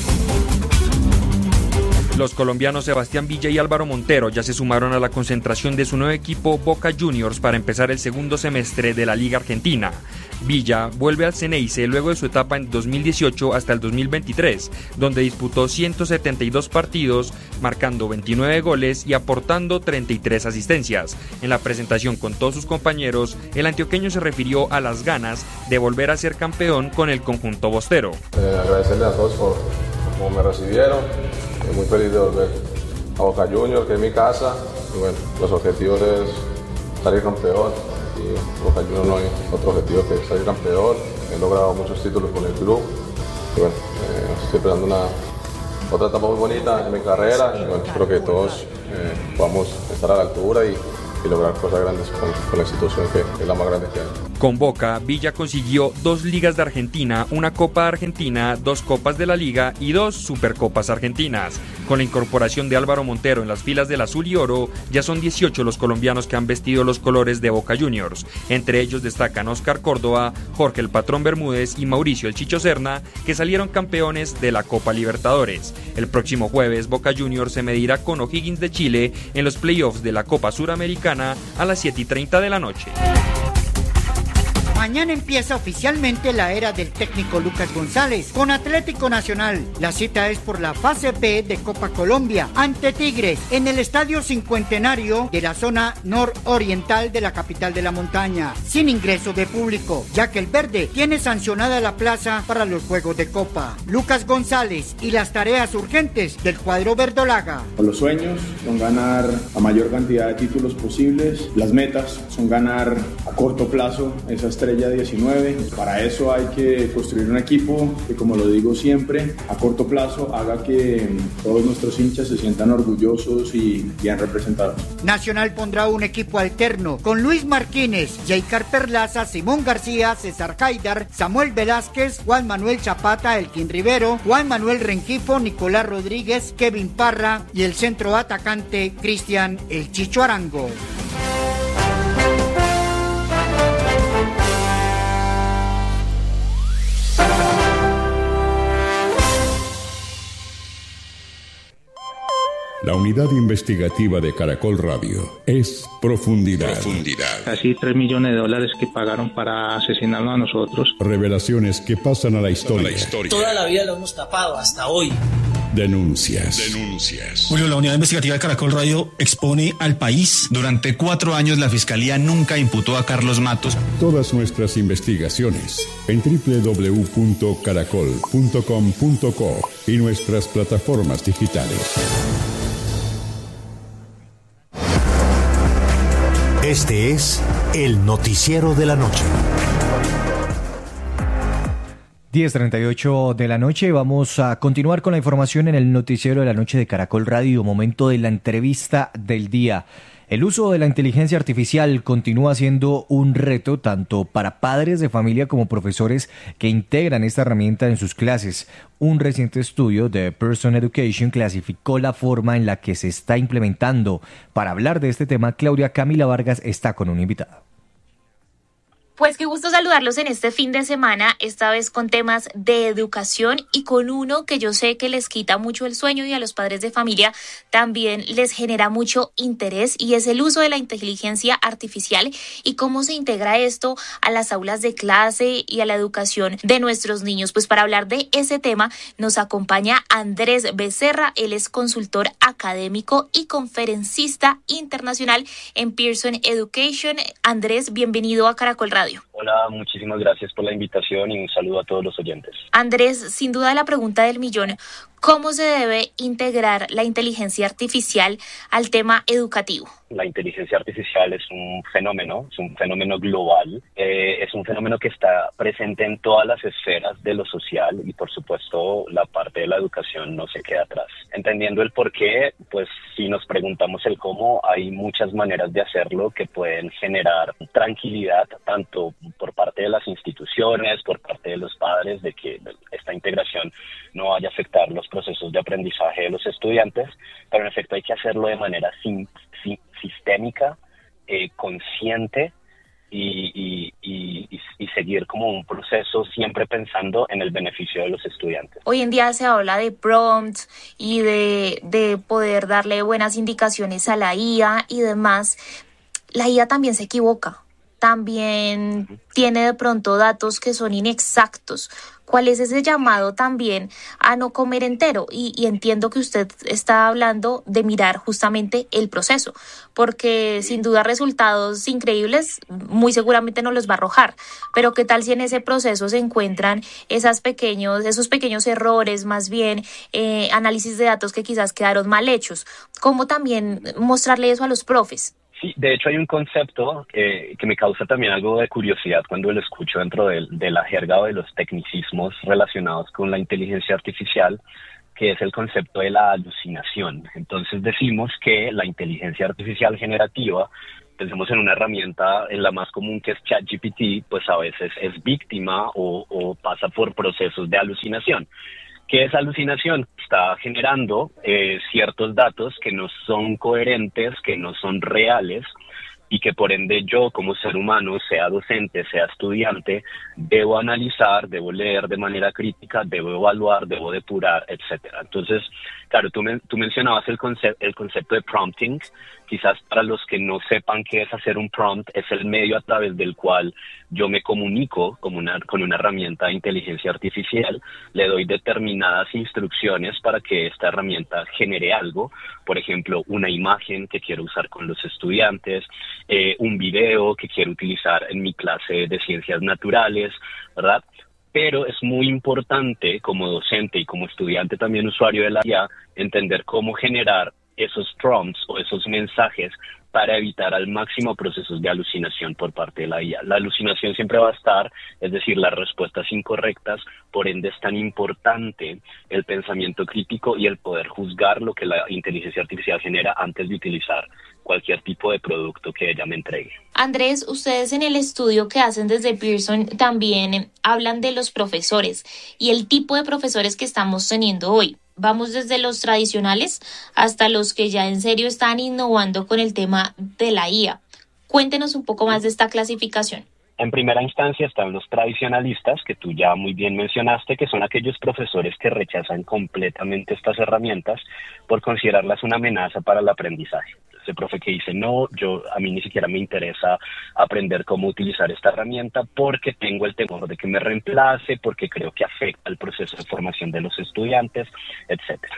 Los colombianos Sebastián Villa y Álvaro Montero ya se sumaron a la concentración de su nuevo equipo Boca Juniors para empezar el segundo semestre de la Liga Argentina. Villa vuelve al Ceneice luego de su etapa en dos mil dieciocho hasta el dos mil veintitrés, donde disputó ciento setenta y dos partidos, marcando veintinueve goles y aportando treinta y tres asistencias. En la presentación con todos sus compañeros, el antioqueño se refirió a las ganas de volver a ser campeón con el conjunto bostero. Eh, agradecerle a todos por cómo me recibieron. Muy feliz de volver a Boca Juniors, que es mi casa, y bueno, los objetivos es salir campeón, y Boca Juniors no hay otro objetivo que salir campeón. He logrado muchos títulos con el club, y bueno, eh, estoy esperando una otra etapa muy bonita en mi carrera, y bueno, espero que todos eh, podamos estar a la altura y y lograr cosas grandes con, con la institución que es la más grande que hay. Con Boca, Villa consiguió dos ligas de Argentina, una Copa de Argentina, dos Copas de la Liga y dos Supercopas Argentinas. Con la incorporación de Álvaro Montero en las filas del azul y oro, ya son dieciocho los colombianos que han vestido los colores de Boca Juniors. Entre ellos destacan Oscar Córdoba, Jorge el Patrón Bermúdez y Mauricio el Chicho Serna, que salieron campeones de la Copa Libertadores. El próximo jueves, Boca Juniors se medirá con O'Higgins de Chile en los playoffs de la Copa Suramericana a las siete y treinta de la noche. Mañana empieza oficialmente la era del técnico Lucas González con Atlético Nacional. La cita es por la fase B de Copa Colombia ante Tigres en el Estadio Cincuentenario de la zona nororiental de la capital de la montaña, sin ingreso de público, ya que el verde tiene sancionada la plaza para los juegos de Copa. Lucas González y las tareas urgentes del cuadro verdolaga. Los sueños son ganar la mayor cantidad de títulos posibles. Las metas son ganar a corto plazo esas estrella diecinueve. Para eso hay que construir un equipo que, como lo digo siempre, a corto plazo haga que todos nuestros hinchas se sientan orgullosos y bien representados. Nacional pondrá un equipo alterno con Luis Martínez, Jaycar Perlaza, Simón García, César Haidar, Samuel Velázquez, Juan Manuel Zapata, Elkin Rivero, Juan Manuel Rengifo, Nicolás Rodríguez, Kevin Parra y el centro atacante Cristian El Chicho Arango. La unidad investigativa de Caracol Radio es Profundidad. Profundidad. Casi tres millones de dólares que pagaron para asesinarnos a nosotros. Revelaciones que pasan a la historia. La historia. Toda la vida lo hemos tapado hasta hoy. Denuncias. Denuncias. Julio, la unidad investigativa de Caracol Radio expone al país. Durante cuatro años la Fiscalía nunca imputó a Carlos Matos. Todas nuestras investigaciones en doble u doble u doble u punto caracol punto com punto co y nuestras plataformas digitales. Este es el noticiero de la noche. diez treinta y ocho de la noche, vamos a continuar con la información en el noticiero de la noche de Caracol Radio, momento de la entrevista del día. El uso de la inteligencia artificial continúa siendo un reto tanto para padres de familia como profesores que integran esta herramienta en sus clases. Un reciente estudio de Pearson Education clasificó la forma en la que se está implementando. Para hablar de este tema, Claudia Camila Vargas está con un invitado. Pues qué gusto saludarlos en este fin de semana, esta vez con temas de educación y con uno que yo sé que les quita mucho el sueño y a los padres de familia también les genera mucho interés, y es el uso de la inteligencia artificial y cómo se integra esto a las aulas de clase y a la educación de nuestros niños. Pues para hablar de ese tema nos acompaña Andrés Becerra, él es consultor académico y conferencista internacional en Pearson Education. Andrés, bienvenido a Caracol Radio. Hola, muchísimas gracias por la invitación y un saludo a todos los oyentes. Andrés, sin duda la pregunta del millón, ¿cómo se debe integrar la inteligencia artificial al tema educativo? La inteligencia artificial es un fenómeno, es un fenómeno global, eh, es un fenómeno que está presente en todas las esferas de lo social y por supuesto la parte de la educación no se queda atrás. Entendiendo el por qué, pues si nos preguntamos el cómo, hay muchas maneras de hacerlo que pueden generar tranquilidad tanto por parte de las instituciones, por parte de los padres, de que esta integración no vaya a afectar los procesos de aprendizaje de los estudiantes, pero en efecto hay que hacerlo de manera sin, sin, sistémica, eh, consciente y, y, y, y seguir como un proceso siempre pensando en el beneficio de los estudiantes. Hoy en día se habla de prompts y de, de poder darle buenas indicaciones a la I A y demás. La I A también se equivoca, también uh-huh. tiene de pronto datos que son inexactos. ¿Cuál es ese llamado también a no comer entero? Y, y entiendo que usted está hablando de mirar justamente el proceso, porque sin duda resultados increíbles muy seguramente no los va a arrojar, pero ¿qué tal si en ese proceso se encuentran esas pequeños, esos pequeños errores, más bien eh, análisis de datos que quizás quedaron mal hechos? ¿Cómo también mostrarle eso a los profes? Sí, de hecho hay un concepto que, que me causa también algo de curiosidad cuando lo escucho dentro de, de la jerga o de los tecnicismos relacionados con la inteligencia artificial, que es el concepto de la alucinación. Entonces decimos que la inteligencia artificial generativa pensemos en una herramienta, en la más común que es ChatGPT, pues a veces es víctima o, o pasa por procesos de alucinación. ¿Qué es alucinación? Está generando eh, ciertos datos que no son coherentes, que no son reales, y que por ende yo como ser humano, sea docente, sea estudiante, debo analizar, debo leer de manera crítica, debo evaluar, debo depurar, etcétera. Entonces, claro, tú, men- tú mencionabas el, conce- el concepto de prompting. Quizás para los que no sepan qué es hacer un prompt, es el medio a través del cual yo me comunico con una, con una herramienta de inteligencia artificial, le doy determinadas instrucciones para que esta herramienta genere algo, por ejemplo, una imagen que quiero usar con los estudiantes, eh, un video que quiero utilizar en mi clase de ciencias naturales, ¿verdad? Pero es muy importante como docente y como estudiante también usuario de la I A entender cómo generar esos prompts o esos mensajes para evitar al máximo procesos de alucinación por parte de la I A. La alucinación siempre va a estar, es decir, las respuestas incorrectas, por ende es tan importante el pensamiento crítico y el poder juzgar lo que la inteligencia artificial genera antes de utilizar cualquier tipo de producto que ella me entregue. Andrés, ustedes en el estudio que hacen desde Pearson también hablan de los profesores y el tipo de profesores que estamos teniendo hoy. Vamos desde los tradicionales hasta los que ya en serio están innovando con el tema de la I A. Cuéntenos un poco más de esta clasificación. En primera instancia están los tradicionalistas, que tú ya muy bien mencionaste, que son aquellos profesores que rechazan completamente estas herramientas por considerarlas una amenaza para el aprendizaje. Ese profe que dice, no, yo a mí ni siquiera me interesa aprender cómo utilizar esta herramienta porque tengo el temor de que me reemplace, porque creo que afecta el proceso de formación de los estudiantes, etcétera.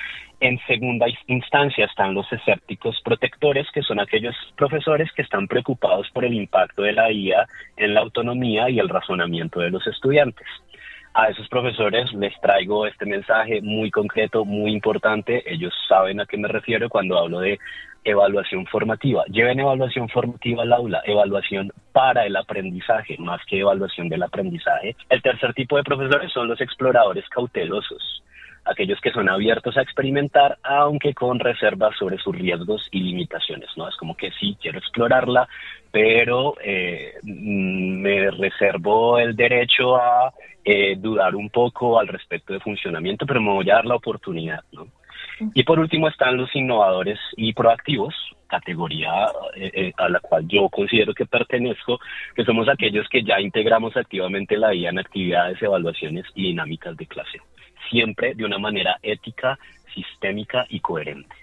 En segunda instancia están los escépticos protectores, que son aquellos profesores que están preocupados por el impacto de la I A en la autonomía y el razonamiento de los estudiantes. A esos profesores les traigo este mensaje muy concreto, muy importante. Ellos saben a qué me refiero cuando hablo de evaluación formativa. Lleven evaluación formativa al aula, evaluación para el aprendizaje, más que evaluación del aprendizaje. El tercer tipo de profesores son los exploradores cautelosos, aquellos que son abiertos a experimentar, aunque con reservas sobre sus riesgos y limitaciones, ¿no? Es como que sí, quiero explorarla, pero eh, me reservo el derecho a eh, dudar un poco al respecto de funcionamiento, pero me voy a dar la oportunidad, ¿no? Y por último están los innovadores y proactivos, categoría eh, eh, a la cual yo considero que pertenezco, que somos aquellos que ya integramos activamente la I A en actividades, evaluaciones y dinámicas de clase, siempre de una manera ética, sistémica y coherente.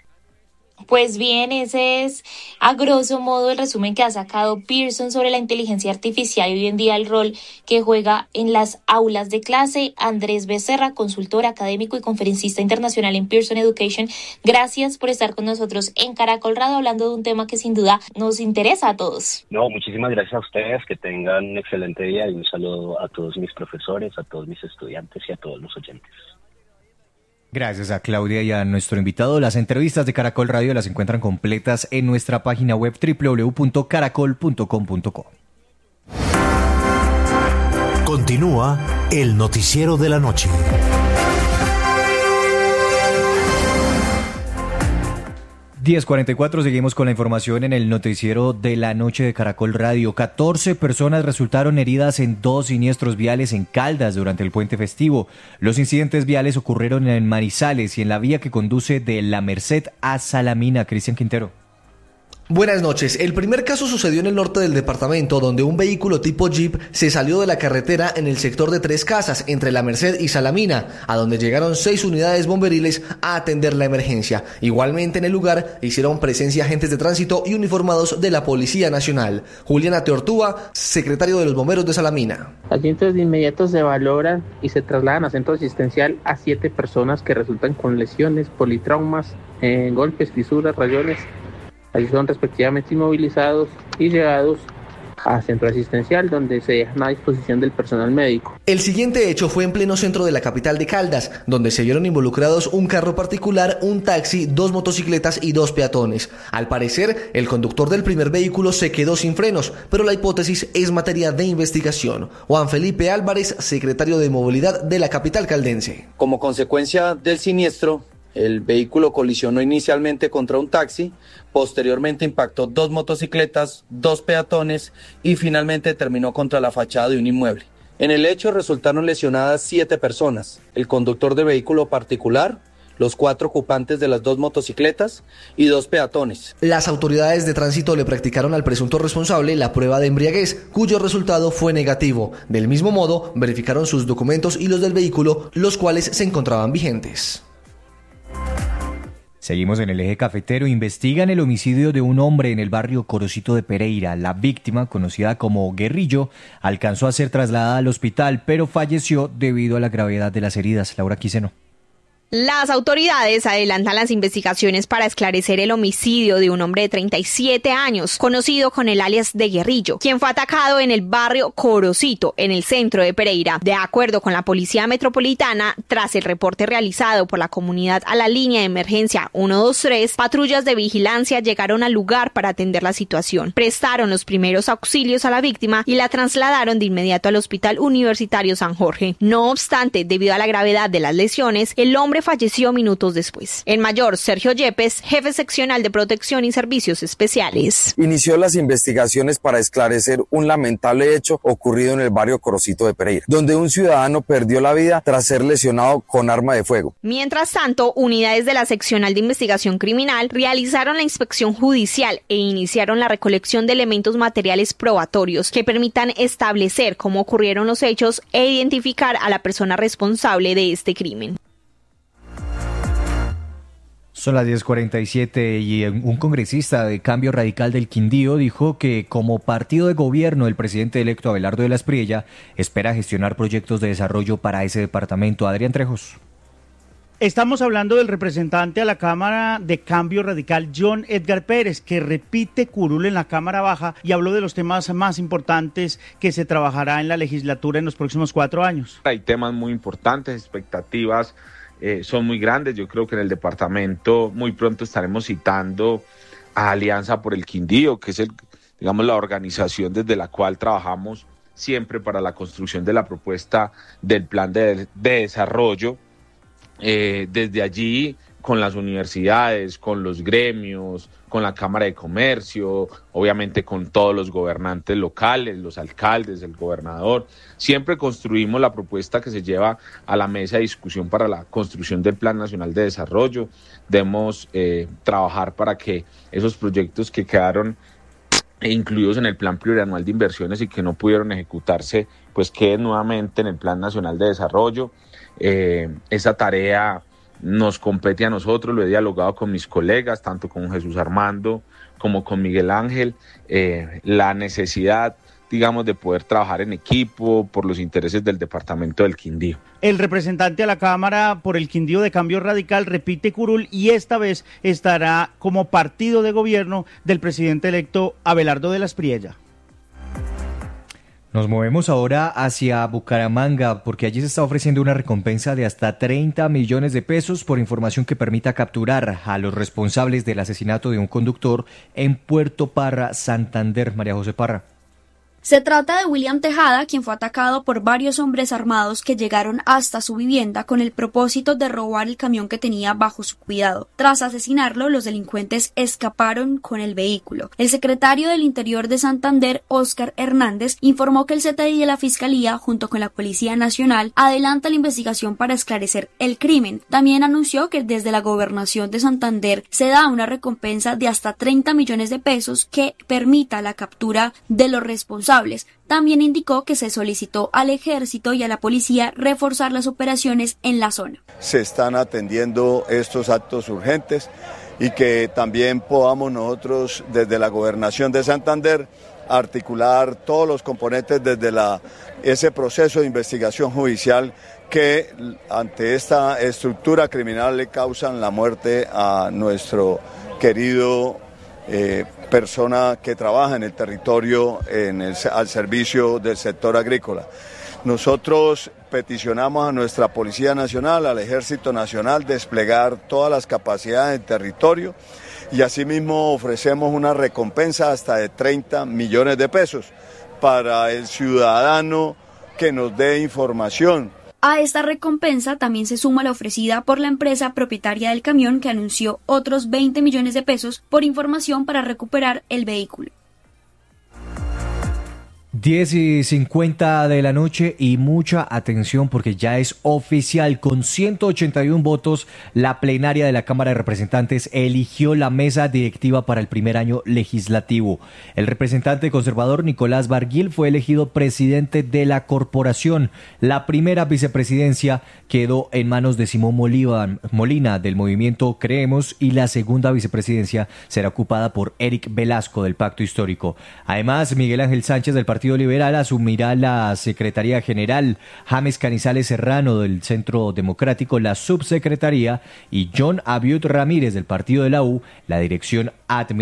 Pues bien, ese es a grosso modo el resumen que ha sacado Pearson sobre la inteligencia artificial y hoy en día el rol que juega en las aulas de clase. Andrés Becerra, consultor académico y conferencista internacional en Pearson Education, gracias por estar con nosotros en Caracol Radio hablando de un tema que sin duda nos interesa a todos. No, muchísimas gracias a ustedes, que tengan un excelente día y un saludo a todos mis profesores, a todos mis estudiantes y a todos los oyentes. Gracias a Claudia y a nuestro invitado. Las entrevistas de Caracol Radio las encuentran completas en nuestra página web doble u doble u doble u punto caracol punto com punto co. Continúa el noticiero de la noche. diez cuarenta y cuatro, seguimos con la información en el noticiero de la noche de Caracol Radio. catorce personas resultaron heridas en dos siniestros viales en Caldas durante el puente festivo. Los incidentes viales ocurrieron en Manizales y en la vía que conduce de La Merced a Salamina. Cristian Quintero. Buenas noches. El primer caso sucedió en el norte del departamento, donde un vehículo tipo Jeep se salió de la carretera en el sector de Tres Casas, entre La Merced y Salamina, a donde llegaron seis unidades bomberiles a atender la emergencia. Igualmente en el lugar hicieron presencia agentes de tránsito y uniformados de la Policía Nacional. Juliana Teortúa, secretario de los bomberos de Salamina. Allí entonces de inmediato se valoran y se trasladan a centro asistencial a siete personas que resultan con lesiones, politraumas, eh, golpes, fisuras, rayones. Allí son respectivamente inmovilizados y llevados a centro asistencial, donde se dejan a disposición del personal médico. El siguiente hecho fue en pleno centro de la capital de Caldas, donde se vieron involucrados un carro particular, un taxi, dos motocicletas y dos peatones. Al parecer, el conductor del primer vehículo se quedó sin frenos, pero la hipótesis es materia de investigación. Juan Felipe Álvarez, secretario de Movilidad de la capital caldense. Como consecuencia del siniestro, el vehículo colisionó inicialmente contra un taxi, Posteriormente impactó dos motocicletas, dos peatones y finalmente terminó contra la fachada de un inmueble. En el hecho resultaron lesionadas siete personas, el conductor de vehículo particular, los cuatro ocupantes de las dos motocicletas y dos peatones. Las autoridades de tránsito le practicaron al presunto responsable la prueba de embriaguez, cuyo resultado fue negativo. Del mismo modo, verificaron sus documentos y los del vehículo, los cuales se encontraban vigentes. Seguimos en el eje cafetero. Investigan el homicidio de un hombre en el barrio Corocito de Pereira. La víctima, conocida como Guerrillo, alcanzó a ser trasladada al hospital, pero falleció debido a la gravedad de las heridas. Laura Quiseno. Las autoridades adelantan las investigaciones para esclarecer el homicidio de un hombre de treinta y siete años, conocido con el alias de Guerrillo, quien fue atacado en el barrio Corocito, en el centro de Pereira. De acuerdo con la Policía Metropolitana, tras el reporte realizado por la comunidad a la línea de emergencia ciento veintitrés, patrullas de vigilancia llegaron al lugar para atender la situación. Prestaron los primeros auxilios a la víctima y la trasladaron de inmediato al Hospital Universitario San Jorge. No obstante, debido a la gravedad de las lesiones, el hombre falleció minutos después. El mayor Sergio Yepes, jefe seccional de Protección y Servicios Especiales. Inició las investigaciones para esclarecer un lamentable hecho ocurrido en el barrio Corocito de Pereira, donde un ciudadano perdió la vida tras ser lesionado con arma de fuego. Mientras tanto, unidades de la seccional de investigación criminal realizaron la inspección judicial e iniciaron la recolección de elementos materiales probatorios que permitan establecer cómo ocurrieron los hechos e identificar a la persona responsable de este crimen. Son las diez cuarenta y siete y un congresista de Cambio Radical del Quindío dijo que como partido de gobierno el presidente electo Abelardo de la Espriella espera gestionar proyectos de desarrollo para ese departamento. Adrián Trejos. Estamos hablando del representante a la Cámara de Cambio Radical, John Edgar Pérez, que repite curul en la Cámara Baja y habló de los temas más importantes que se trabajará en la legislatura en los próximos cuatro años. Hay temas muy importantes, expectativas Eh, son muy grandes. Yo creo que en el departamento muy pronto estaremos citando a Alianza por el Quindío, que es el, digamos, la organización desde la cual trabajamos siempre para la construcción de la propuesta del plan de, de desarrollo. Eh, desde allí, con las universidades, con los gremios, con la Cámara de Comercio, obviamente con todos los gobernantes locales, los alcaldes, el gobernador. Siempre construimos la propuesta que se lleva a la mesa de discusión para la construcción del Plan Nacional de Desarrollo. Debemos eh, trabajar para que esos proyectos que quedaron incluidos en el Plan Plurianual de Inversiones y que no pudieron ejecutarse, pues queden nuevamente en el Plan Nacional de Desarrollo. Eh, esa tarea nos compete a nosotros, lo he dialogado con mis colegas, tanto con Jesús Armando como con Miguel Ángel, eh, la necesidad, digamos, de poder trabajar en equipo por los intereses del departamento del Quindío. El representante a la Cámara por el Quindío de Cambio Radical repite curul y esta vez estará como partido de gobierno del presidente electo Abelardo de la Espriella. Nos movemos ahora hacia Bucaramanga porque allí se está ofreciendo una recompensa de hasta treinta millones de pesos por información que permita capturar a los responsables del asesinato de un conductor en Puerto Parra, Santander. María José Parra. Se trata de William Tejada, quien fue atacado por varios hombres armados que llegaron hasta su vivienda con el propósito de robar el camión que tenía bajo su cuidado. Tras asesinarlo, los delincuentes escaparon con el vehículo. El secretario del Interior de Santander, Óscar Hernández, informó que el C T I de la Fiscalía, junto con la Policía Nacional, adelanta la investigación para esclarecer el crimen. También anunció que desde la Gobernación de Santander se da una recompensa de hasta treinta millones de pesos que permita la captura de los responsables. También indicó que se solicitó al Ejército y a la Policía reforzar las operaciones en la zona. Se están atendiendo estos actos urgentes y que también podamos nosotros desde la Gobernación de Santander articular todos los componentes desde la, ese proceso de investigación judicial que ante esta estructura criminal le causan la muerte a nuestro querido eh, persona que trabaja en el territorio en el, al servicio del sector agrícola. Nosotros peticionamos a nuestra Policía Nacional, al Ejército Nacional, desplegar todas las capacidades del territorio y asimismo ofrecemos una recompensa hasta de treinta millones de pesos para el ciudadano que nos dé información A esta recompensa también se suma la ofrecida por la empresa propietaria del camión, que anunció otros veinte millones de pesos por información para recuperar el vehículo. diez y cincuenta de la noche y mucha atención porque ya es oficial. Con ciento ochenta y uno votos, la plenaria de la Cámara de Representantes eligió la mesa directiva para el primer año legislativo. El representante conservador Nicolás Barguil fue elegido presidente de la corporación. La primera vicepresidencia quedó en manos de Simón Molina del movimiento Creemos y la segunda vicepresidencia será ocupada por Eric Velasco del Pacto Histórico. Además, Miguel Ángel Sánchez del Partido Liberal asumirá la Secretaría General, James Canizales Serrano del Centro Democrático la Subsecretaría y John Abiud Ramírez del Partido de la U la Dirección Administrativa.